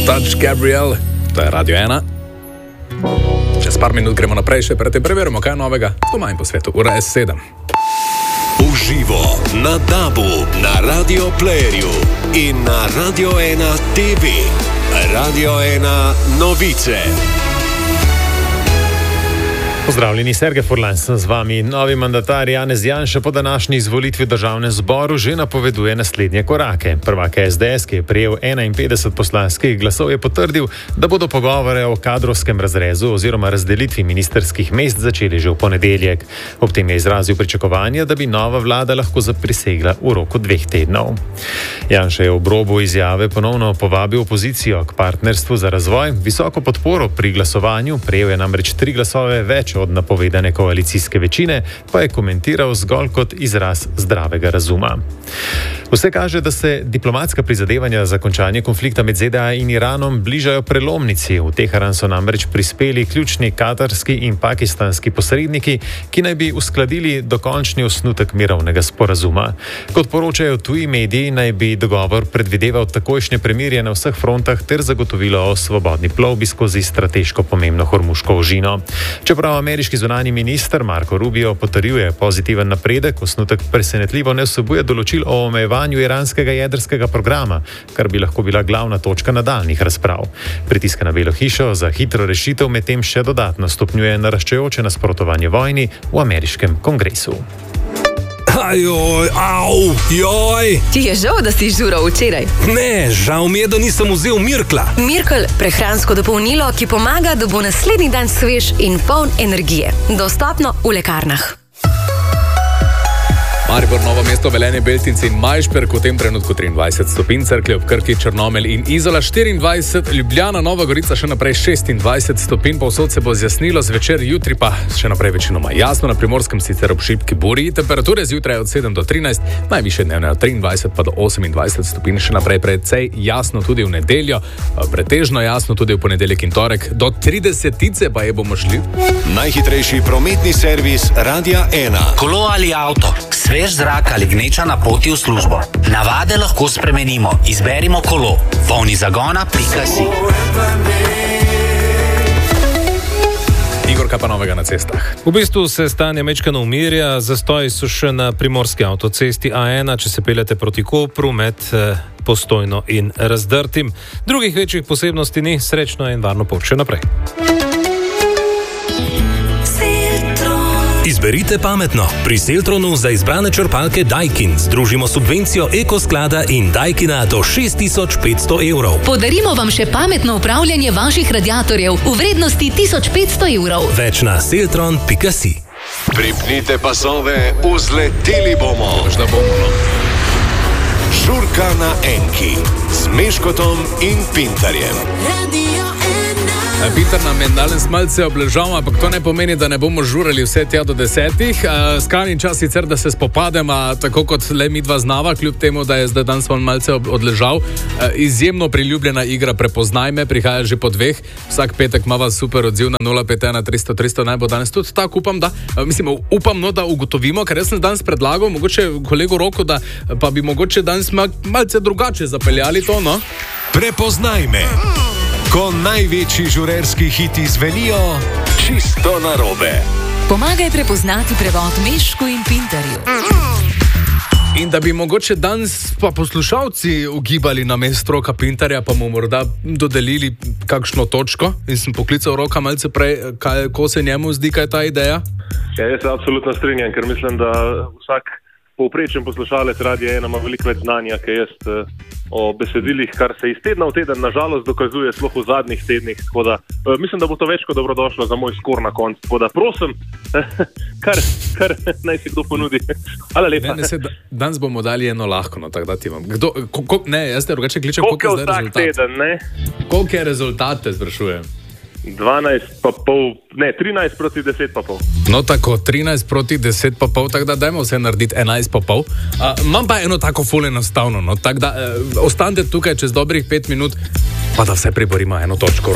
Touch Gabriel, to je Radio 1. Čez par minut gremo naprej, še predtem preverimo, kaj je novega doma in po svetu. Ura je 7. Uživo na DAB-u, na Radio Playerju in na Radio 1 TV. Radio 1 novice. Pozdravljeni, Sergej Furlan sem z vami. Novi mandatar Janez Janša po današnji izvolitvi v državnem zboru že napoveduje naslednje korake. Prvak SDS, ki je prejel 51 poslanskih glasov, je potrdil, da bodo pogovore o kadrovskem razrezu oziroma razdelitvi ministerskih mest začeli že v ponedeljek. Ob tem je izrazil pričakovanje, da bi nova vlada lahko zaprisegla v roku 2 tednov. Janša je ob robu izjave ponovno povabil opozicijo k partnerstvu za razvoj. Visoko podporo pri glasovanju, prejel je namreč 3 glasove več od napovedane koalicijske večine, pa je komentiral zgolj kot izraz zdravega razuma. Vse kaže, da se diplomatska prizadevanja za končanje konflikta med ZDA in Iranom bližajo prelomnici. V Teheran so namreč prispeli ključni katarski in pakistanski posredniki, ki naj bi uskladili dokončni osnutek mirovnega sporazuma. Kot poročajo tuji mediji, naj bi dogovor predvideval takojšnje premirje na vseh frontah ter zagotovilo o svobodni plovbi skozi strateško pomembno Hormuško ožino. Čeprav ameriški zunanji minister Marco Rubio potrjuje pozitiven napredek, osnutek presenetljivo ne vsebuje določil o omejevanju iranskega jedrskega programa, kar bi lahko bila glavna točka nadaljnjih razprav. Pritiske na Belo hišo za hitro rešitev medtem še dodatno stopnjuje naraščajoče nasprotovanje vojni v ameriškem kongresu. Ajoj, au, joj! Ti je žal, da si žural včeraj? Ne, žal mi je, da nisem vzel Mirkla. Mirkel, prehransko dopolnilo, ki pomaga, da bo naslednji dan svež in poln energije. Dostopno v lekarnah. Maribor, Novo mesto, Velenje, Beltinci in Majšperk, v tem trenutku 23 stopinj, Cerklje ob Krki, Črnomelj in Izola 24, Ljubljana, Nova Gorica še naprej 26 stopinj, povsod se bo zjasnilo, zvečer, jutri pa še naprej večinoma jasno, na Primorskem sicer ob šibki burji, temperature zjutraj od 7 do 13, najvišje dnevne od 23 pa do 28 stopinj, še naprej precej jasno tudi v nedeljo, pretežno jasno tudi v ponedeljek in torek, do 30 pa je bomo šli. Najhitrejši prometni servis Radia 1. Kolo ali avto, svež zrak ali gneča na poti v službo. Navade lahko spremenimo. Izberimo kolo. Polni zagona.si. Igor, kaj pa novega na cestah? V bistvu se stanje mečkano umirja, zastoji so še na primorski avtocesti A1, če se peljete proti Kopru med Postojno in Razdrtim. Drugih večjih posebnosti ni, srečno in varno pot še naprej. Izberite pametno. Pri Seltronu za izbrane črpalke Daikin združimo subvencijo Ekosklada in Daikina do 6500 evrov. Podarimo vam še pametno upravljanje vaših radiatorjev v vrednosti 1500 evrov. Več na seltron.si. Pripnite pasove, vzleteli bomo. Žurka na Enki z Meškotom in Pintarjem. Peter nam je danes malce obležal, ampak to ne pomeni, da ne bomo žurali vse tja do 10. Skrajni čas sicer, da se spopademo, tako kot le mi dva znava, kljub temu, da je zdaj danes malce odležal. Izjemno priljubljena igra Prepoznaj me, prihaja že po 2. Vsak petek ima vas super odziv na 051 300 300, naj bo danes tudi tako, upam, da ugotovimo, ker jaz sem danes predlagal, mogoče kolegu Roku, da pa bi mogoče danes malce drugače zapeljali to, no? Prepoznaj me. Ko največji žurerski hiti zvenijo čisto narobe. Pomagaj prepoznati prevod Mešku in Pintarju. In da bi mogoče danes pa poslušalci ugibali na mesto Roka Pintarja, pa mu morda dodelili kakšno točko. In sem poklical Roka malce prej, ko se njemu zdi, kaj je ta ideja? Ja, jaz se absolutno strinjam, ker mislim, da vsak povprečen poslušalec Radia 1 ima veliko več znanja, kaj jaz o besedilih, kar se iz tedna v teden nažalost dokazuje sploh v zadnjih tednih, tako da mislim, da bo to več kot dobrodošlo za moj skor na koncu, tako da prosim, kar naj si kdo ponudi. Hvala lepa. Danes bomo dali eno lahko, no tako da ti vam. Jaz te drugače kličem, koliko je zdaj rezultat? Teden, ne? Koliko je rezultat, te sprašujem? 12 pa pol, ne, 13 proti 10 pa pol. No tako, 13 proti 10 pa pol, tako da dajmo vse narediti 11 pa pol. Imam pa eno tako ful enostavno, no, tako da ostanite tukaj čez dobrih 5 minut, pa da vse priborimo eno točko.